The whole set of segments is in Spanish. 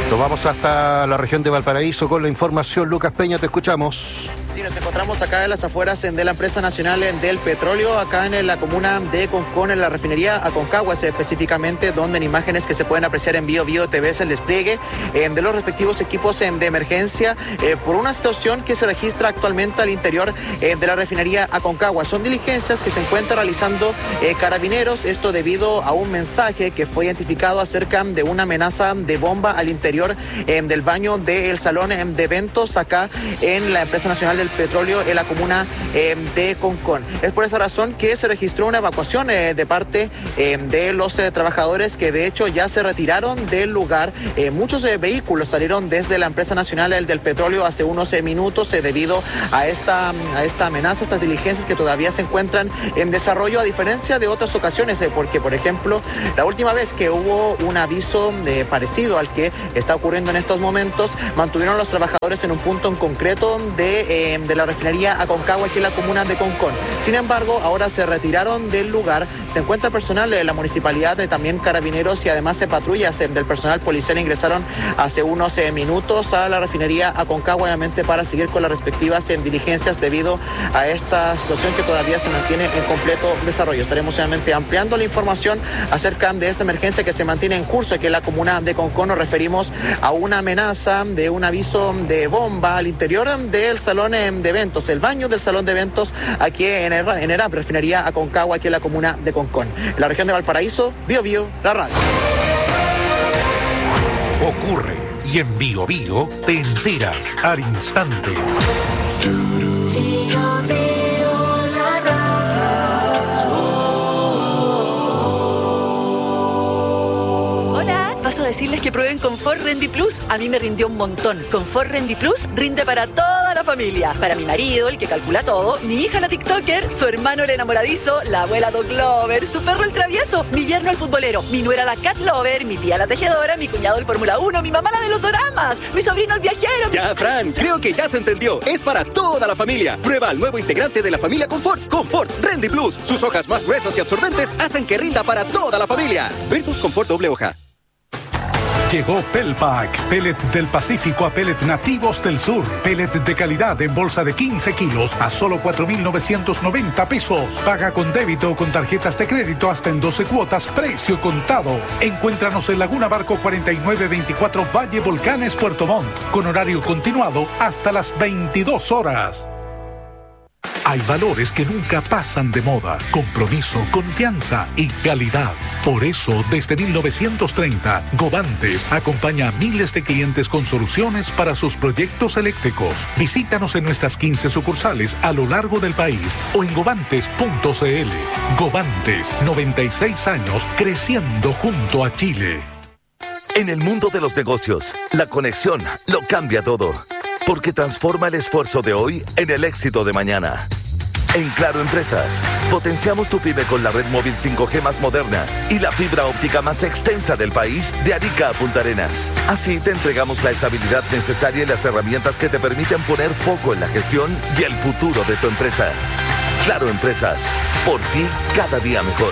Nos vamos hasta la región de Valparaíso con la información. Lucas Peña, te escuchamos. Sí, nos encontramos acá en las afueras de la empresa nacional del petróleo, acá en la comuna de Concón, en la refinería Aconcagua, específicamente, donde en imágenes que se pueden apreciar en Bio TV es el despliegue de los respectivos equipos de emergencia por una situación que se registra actualmente al interior de la refinería Aconcagua. Son diligencias que se encuentran realizando carabineros, esto debido a un mensaje que fue identificado acerca de una amenaza de bomba al interior del baño del salón de eventos acá en la empresa nacional del petróleo en la comuna de Concón. Es por esa razón que se registró una evacuación de parte de los trabajadores que de hecho ya se retiraron del lugar. Muchos vehículos salieron desde la empresa nacional del petróleo hace unos minutos debido a esta amenaza, estas diligencias que todavía se encuentran en desarrollo, a diferencia de otras ocasiones, porque por ejemplo la última vez que hubo un aviso parecido al que está ocurriendo en estos momentos, mantuvieron los trabajadores en un punto en concreto de la refinería Aconcagua aquí en la comuna de Concón. Sin embargo, ahora se retiraron del lugar, se encuentra personal de la municipalidad, también carabineros y además patrullas del personal policial ingresaron hace unos minutos a la refinería Aconcagua, obviamente para seguir con las respectivas diligencias debido a esta situación que todavía se mantiene en completo desarrollo. Estaremos obviamente ampliando la información acerca de esta emergencia que se mantiene en curso aquí en la comuna de Concón. Nos referimos a una amenaza de un aviso de bomba al interior del salón de eventos, el baño del salón de eventos aquí en ERAP, refinería Aconcagua, aquí en la comuna de Concón. En la región de Valparaíso, Bio, la radio. Ocurre y en Bio te enteras al instante. Paso a decirles que prueben Confort Rendy Plus. A mí me rindió un montón. Confort Rendy Plus rinde para toda la familia. Para mi marido, el que calcula todo, mi hija la TikToker, su hermano el enamoradizo, la abuela Dog Lover, su perro el travieso, mi yerno el futbolero, mi nuera la Cat Lover, mi tía la tejedora, mi cuñado el Fórmula 1, mi mamá la de los doramas, mi sobrino el viajero. Ya, Fran, creo que ya se entendió. Es para toda la familia. Prueba el nuevo integrante de la familia Confort, Confort Rendy Plus. Sus hojas más gruesas y absorbentes hacen que rinda para toda la familia. Versus Confort doble hoja. Llegó Pelpack, pellet del Pacífico a pellet nativos del sur. Pellet de calidad en bolsa de 15 kilos a solo 4,990 pesos. Paga con débito o con tarjetas de crédito hasta en 12 cuotas, precio contado. Encuéntranos en Laguna Barco 4924 Valle Volcanes, Puerto Montt, con horario continuado hasta las 22 horas. Hay valores que nunca pasan de moda: compromiso, confianza y calidad. Por eso, desde 1930, Govantes acompaña a miles de clientes con soluciones para sus proyectos eléctricos. Visítanos en nuestras 15 sucursales a lo largo del país o en govantes.cl. Govantes, 96 años creciendo junto a Chile. En el mundo de los negocios, la conexión lo cambia todo, porque transforma el esfuerzo de hoy en el éxito de mañana. En Claro Empresas, potenciamos tu pyme con la red móvil 5G más moderna y la fibra óptica más extensa del país, de Arica a Punta Arenas. Así te entregamos la estabilidad necesaria y las herramientas que te permiten poner foco en la gestión y el futuro de tu empresa. Claro Empresas, por ti cada día mejor.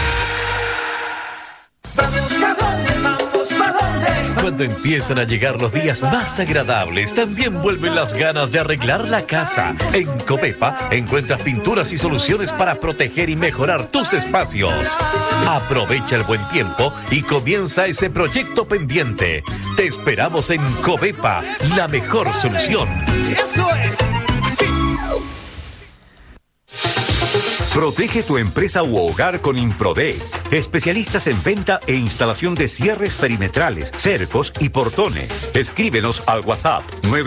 Cuando empiezan a llegar los días más agradables, también vuelven las ganas de arreglar la casa. En Covepa encuentras pinturas y soluciones para proteger y mejorar tus espacios. Aprovecha el buen tiempo y comienza ese proyecto pendiente. Te esperamos en Covepa, la mejor solución. ¡Eso es! ¡Sí! Protege tu empresa u hogar con Improdec. Especialistas en venta e instalación de cierres perimetrales, cercos y portones. Escríbenos al WhatsApp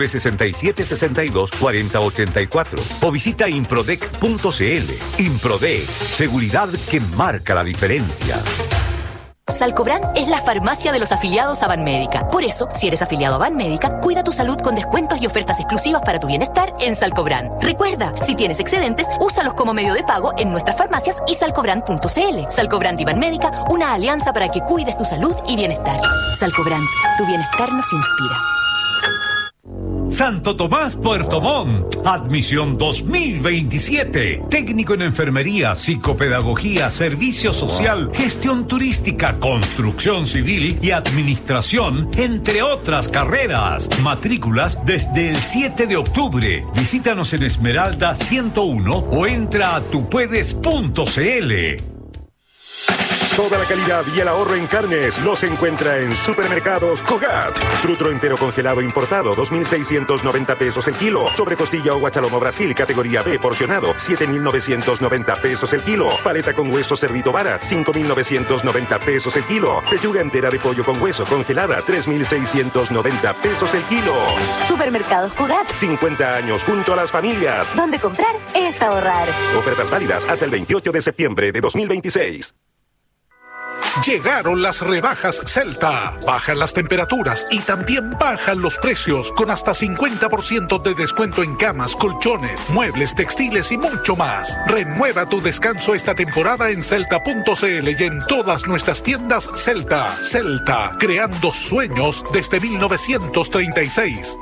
967-62-4084 o visita improdec.cl. Improdec, seguridad que marca la diferencia. Salcobran es la farmacia de los afiliados a Banmédica. Por eso, si eres afiliado a Banmédica, cuida tu salud con descuentos y ofertas exclusivas para tu bienestar en Salcobran. Recuerda, si tienes excedentes, úsalos como medio de pago en nuestras farmacias y salcobran.cl. Salcobran y Banmédica, una alianza para que cuides tu salud y bienestar. Salcobran, tu bienestar nos inspira. Santo Tomás, Puerto Montt. Admisión 2027. Técnico en enfermería, psicopedagogía, servicio social, gestión turística, construcción civil y administración, entre otras carreras. Matrículas desde el 7 de octubre. Visítanos en Esmeralda 101 o entra a tupuedes.cl. Toda la calidad y el ahorro en carnes los encuentra en Supermercados Cogat. Trutro entero congelado importado, 2.690 pesos el kilo. Sobrecostilla o guachalomo Brasil, categoría B, porcionado, 7.990 pesos el kilo. Paleta con hueso cerdito vara, 5.990 pesos el kilo. Pechuga entera de pollo con hueso congelada, 3.690 pesos el kilo. Supermercados Cogat. 50 años junto a las familias. Donde comprar es ahorrar. Ofertas válidas hasta el 28 de septiembre de 2026. Llegaron las rebajas Celta. Bajan las temperaturas y también bajan los precios con hasta 50% de descuento en camas, colchones, muebles, textiles y mucho más. Renueva tu descanso esta temporada en Celta.cl y en todas nuestras tiendas Celta. Celta, creando sueños desde 1936.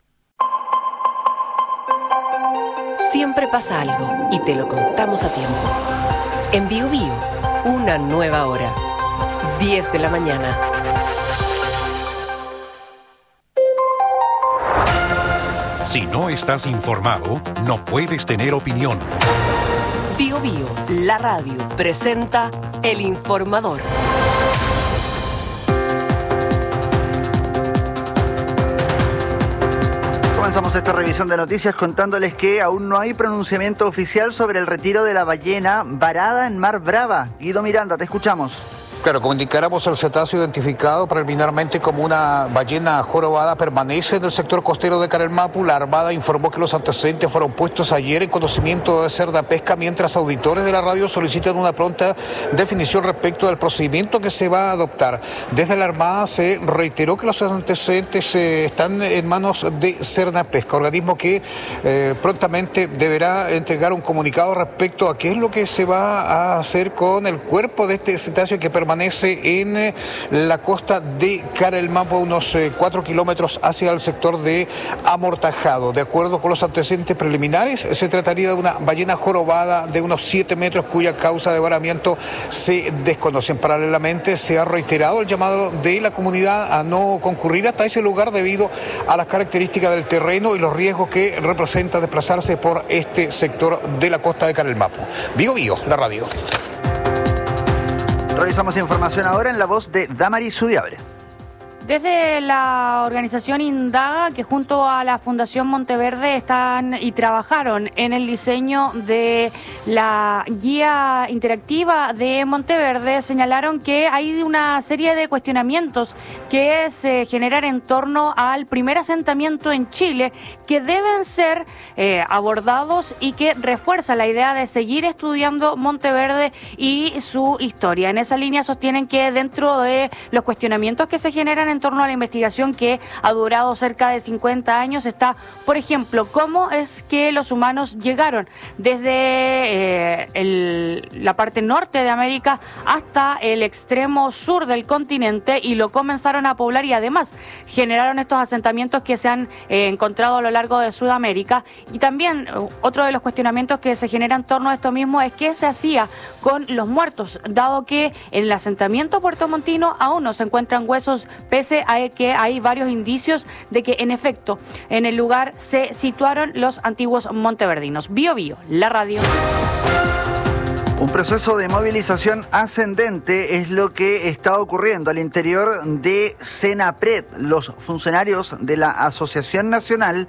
Siempre pasa algo y te lo contamos a tiempo. En Bio Bio, una nueva hora. 10 de la mañana. Si no estás informado, no puedes tener opinión. Bio Bio, la radio, presenta El Informador. Comenzamos esta revisión de noticias contándoles que aún no hay pronunciamiento oficial sobre el retiro de la ballena varada en Mar Brava. Guido Miranda, te escuchamos. Claro, como indicáramos, el cetáceo identificado preliminarmente como una ballena jorobada permanece en el sector costero de Carelmapu. La Armada informó que los antecedentes fueron puestos ayer en conocimiento de Cernapesca, mientras auditores de la radio solicitan una pronta definición respecto del procedimiento que se va a adoptar. Desde la Armada se reiteró que los antecedentes están en manos de Cernapesca, organismo que prontamente deberá entregar un comunicado respecto a qué es lo que se va a hacer con el cuerpo de este cetáceo que permanece en la costa de Carelmapu, unos 4 kilómetros hacia el sector de Amortajado. De acuerdo con los antecedentes preliminares, se trataría de una ballena jorobada de unos 7 metros cuya causa de varamiento se desconocen. Paralelamente, se ha reiterado el llamado de la comunidad a no concurrir hasta ese lugar debido a las características del terreno y los riesgos que representa desplazarse por este sector de la costa de Carelmapu. Bio Bio, la radio. Revisamos información ahora en la voz de Damaris Subiabre. Desde la organización Indaga, que junto a la Fundación Monteverde están y trabajaron en el diseño de la guía interactiva de Monteverde, señalaron que hay una serie de cuestionamientos que se generan en torno al primer asentamiento en Chile que deben ser abordados y que refuerza la idea de seguir estudiando Monteverde y su historia. En esa línea sostienen que dentro de los cuestionamientos que se generan en torno a la investigación que ha durado cerca de 50 años está, por ejemplo, cómo es que los humanos llegaron desde la parte norte de América hasta el extremo sur del continente y lo comenzaron a poblar y además generaron estos asentamientos que se han encontrado a lo largo de Sudamérica. Y también otro de los cuestionamientos que se genera en torno a esto mismo es qué se hacía con los muertos, dado que en el asentamiento puertomontino aún no se encuentran huesos, pese a que hay varios indicios de que en efecto en el lugar se situaron los antiguos monteverdinos. Bio Bio, la radio. Un proceso de movilización ascendente es lo que está ocurriendo al interior de Senapred. Los funcionarios de la Asociación Nacional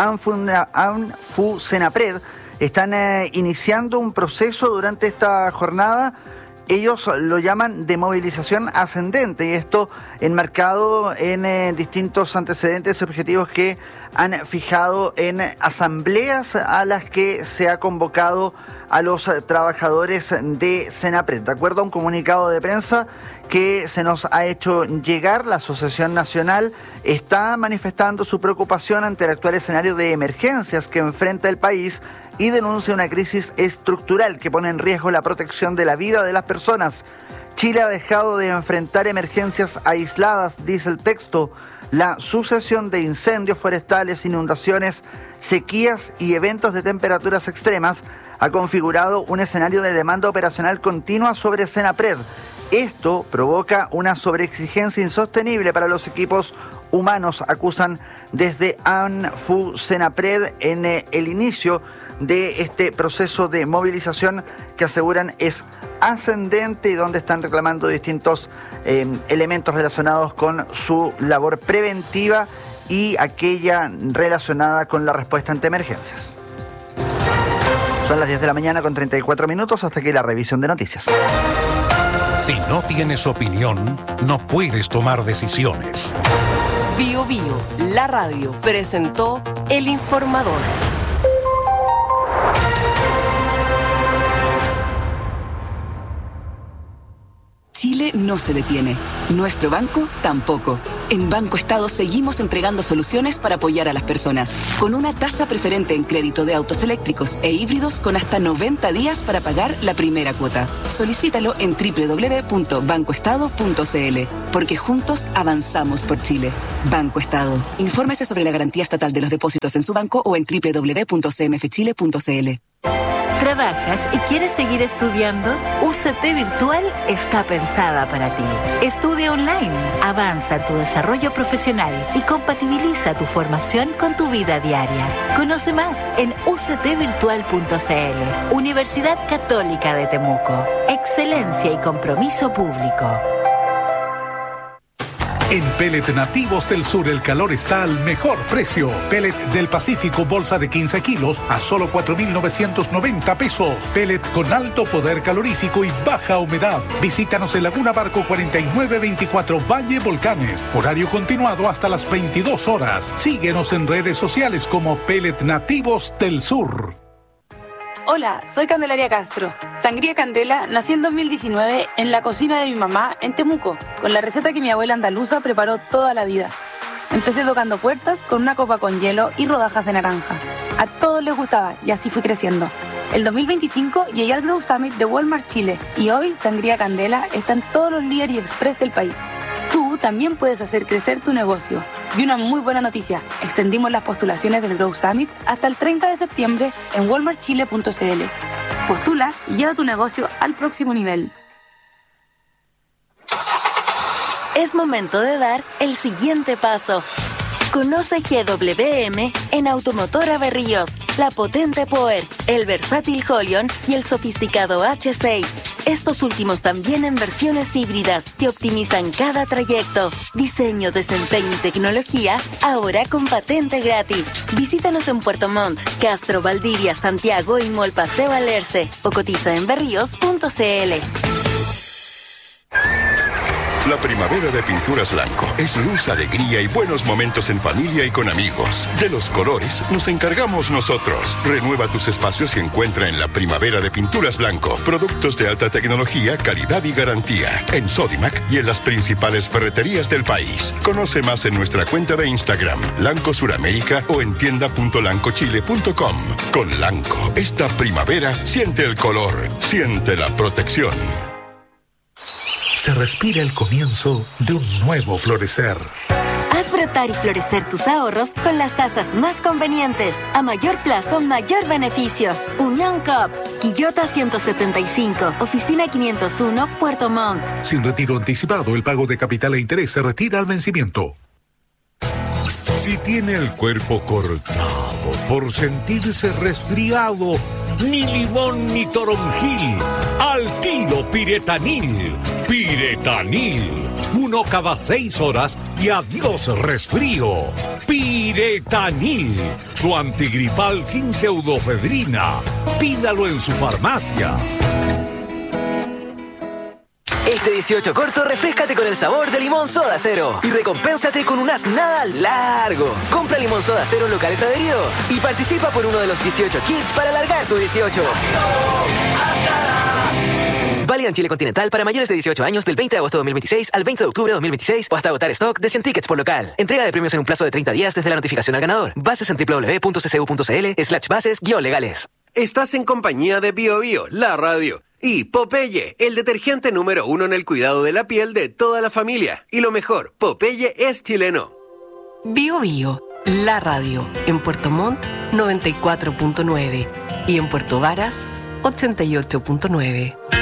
ANFU-Senapred están iniciando un proceso durante esta jornada. Ellos lo llaman de movilización ascendente y esto enmarcado en distintos antecedentes y objetivos que han fijado en asambleas a las que se ha convocado a los trabajadores de Senapred. De acuerdo a un comunicado de prensa que se nos ha hecho llegar, la Asociación Nacional está manifestando su preocupación ante el actual escenario de emergencias que enfrenta el país y denuncia una crisis estructural que pone en riesgo la protección de la vida de las personas. Chile ha dejado de enfrentar emergencias aisladas, dice el texto. la sucesión de incendios forestales, inundaciones, sequías y eventos de temperaturas extremas ha configurado un escenario de demanda operacional continua sobre Senapred. Esto provoca una sobreexigencia insostenible para los equipos humanos, acusan desde ANFU Senapred en el inicio de este proceso de movilización que aseguran es ascendente y donde están reclamando distintos elementos relacionados con su labor preventiva y aquella relacionada con la respuesta ante emergencias. Son las 10 de la mañana con 34 minutos, hasta aquí la revisión de noticias. Si no tienes opinión, no puedes tomar decisiones. Bio Bio, la radio, presentó El Informador. Chile no se detiene. Nuestro banco tampoco. En Banco Estado seguimos entregando soluciones para apoyar a las personas. Con una tasa preferente en crédito de autos eléctricos e híbridos con hasta 90 días para pagar la primera cuota. Solicítalo en www.bancoestado.cl. Porque juntos avanzamos por Chile. Banco Estado. Infórmese sobre la garantía estatal de los depósitos en su banco o en www.cmfchile.cl. ¿Trabajas y quieres seguir estudiando? UCT Virtual está pensada para ti. Estudia online, avanza en tu desarrollo profesional y compatibiliza tu formación con tu vida diaria. Conoce más en uctvirtual.cl. Universidad Católica de Temuco. Excelencia y compromiso público. En Pellet Nativos del Sur el calor está al mejor precio. Pellet del Pacífico, bolsa de 15 kilos a solo 4.990 pesos. Pellet con alto poder calorífico y baja humedad. Visítanos en Laguna Barco 4924 Valle Volcanes. Horario continuado hasta las 22 horas. Síguenos en redes sociales como Pellet Nativos del Sur. Hola, soy Candelaria Castro. Sangría Candela nació en 2019 en la cocina de mi mamá en Temuco, con la receta que mi abuela andaluza preparó toda la vida. Empecé tocando puertas con una copa con hielo y rodajas de naranja. A todos les gustaba y así fui creciendo. El 2025 llegué al Grow Summit de Walmart Chile y hoy Sangría Candela está en todos los líderes y express del país. Tú también puedes hacer crecer tu negocio. Y una muy buena noticia, extendimos las postulaciones del Grow Summit hasta el 30 de septiembre en walmartchile.cl. Postula y lleva tu negocio al próximo nivel. Es momento de dar el siguiente paso. Conoce GWM en Automotora Berríos, la potente Power, el versátil Holion y el sofisticado H6. Estos últimos también en versiones híbridas que optimizan cada trayecto. Diseño, desempeño y tecnología, ahora con patente gratis. Visítanos en Puerto Montt, Castro, Valdivia, Santiago y Mall Paseo Alerce o cotiza en berríos.cl. La primavera de Pinturas Blanco es luz, alegría y buenos momentos en familia y con amigos. De los colores nos encargamos nosotros. Renueva tus espacios y encuentra en la primavera de Pinturas Blanco productos de alta tecnología, calidad y garantía. En Sodimac y en las principales ferreterías del país. Conoce más en nuestra cuenta de Instagram, Lanco Suramérica o en tienda.lancochile.com. Con Lanco, esta primavera siente el color, siente la protección. Se respira el comienzo de un nuevo florecer. Haz brotar y florecer tus ahorros con las tasas más convenientes. A mayor plazo, mayor beneficio. Unión Coop, Quillota 175, Oficina 501, Puerto Montt. Sin retiro anticipado, el pago de capital e interés se retira al vencimiento. Si tiene el cuerpo cortado por sentirse resfriado, ni limón ni toronjil, al tiro Piretanil. Piretanil, 1 cada 6 horas y adiós resfrío. Piretanil, su antigripal sin pseudofedrina. Pídalo en su farmacia. Este 18 corto, refréscate con el sabor de Limón Soda Cero y recompénsate con un as nada largo. Compra Limón Soda Cero en locales adheridos y participa por uno de los 18 kits para alargar tu 18. Válido en Chile continental para mayores de 18 años del 20 de agosto de 2026 al 20 de octubre de 2026 o hasta agotar stock de 100 tickets por local. Entrega de premios en un plazo de 30 días desde la notificación al ganador. Bases en www.ccu.cl/bases-legales. Estás en compañía de Bio Bio, la radio. Y Popeye, el detergente número 1 en el cuidado de la piel de toda la familia. Y lo mejor, Popeye es chileno. Bio Bio, la radio, en Puerto Montt 94.9 y en Puerto Varas 88.9.